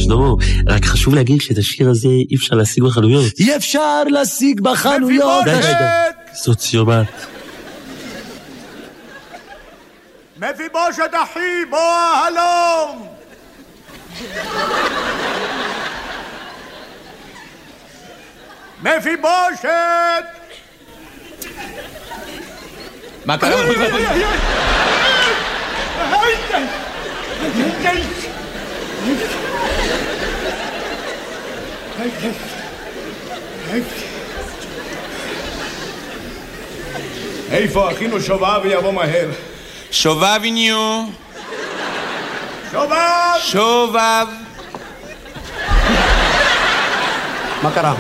שלמה, רק חשוב להגיד שאת השיר הזה אי אפשר להשיג בחנויות. אי אפשר להשיג בחנויות. די. סוציומט. מפיבושת אחי, בוא הלום! מפיבושת! מה קרה? איפה אחינו שובב יבוא מהר? שובביניו. שובב! שובב. מה קרה?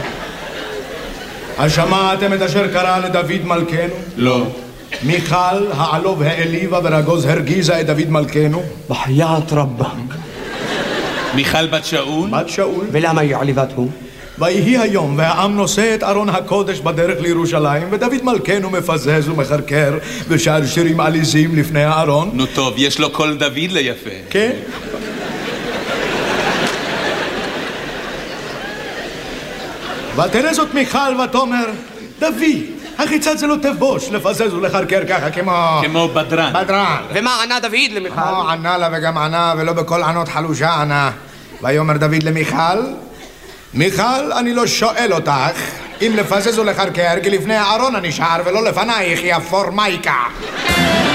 השמעתם את אשר קרה לדוד מלכנו? לא. מיכל העלוב העליבה ורגוז הרגיזה את דוד מלכנו? בחיית רבה. מיכל בת שאול? בת שאול. ולמה היא עליבתו? ויהי היום והעם נושא את ארון הקודש בדרך לירושלים ודוד מלכנו מפזז ומחרקר ושר שירים עליזים לפני הארון. נו טוב, יש לו קול דוד ליפה. כן? ותראה זאת מיכל ותאמר דוד, החיצת זה לא תבוש לפזז ולחרקר ככה כמו בדרן. בדרן. ומה ענה דוד למיכל? ענה לה וגם ענה ולא בכל ענות חלושה ענה. ויאמר דוד למיכל, מיכל, אני לא שואל אותך אם לפזז ולחרקר כי לפני הארון אני שער ולא לפנייך יא פורמייקה.